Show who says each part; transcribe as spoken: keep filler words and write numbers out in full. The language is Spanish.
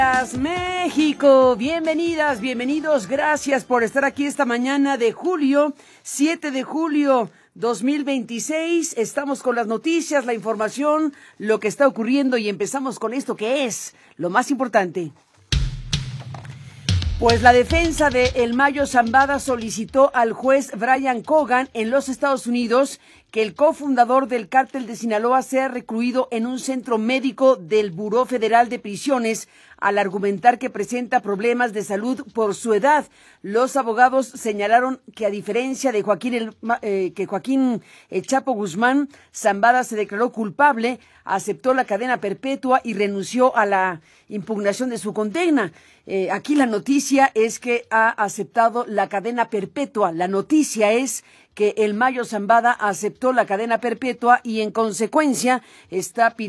Speaker 1: México, bienvenidas, bienvenidos, gracias por estar aquí esta mañana de julio, siete de julio dos mil veintiséis. Estamos con las noticias, la información, lo que está ocurriendo y empezamos con esto que es lo más importante. Pues la defensa de El Mayo Zambada solicitó al juez Brian Cogan en los Estados Unidos que el cofundador del cártel de Sinaloa sea recluido en un centro médico del Buró Federal de Prisiones al argumentar que presenta problemas de salud por su edad. Los abogados señalaron que a diferencia de Joaquín el, eh, que Joaquín El Chapo Guzmán, Zambada se declaró culpable, aceptó la cadena perpetua y renunció a la impugnación de su condena. Eh, aquí la noticia es que ha aceptado la cadena perpetua. La noticia es que El Mayo Zambada aceptó la cadena perpetua y en consecuencia está pidiendo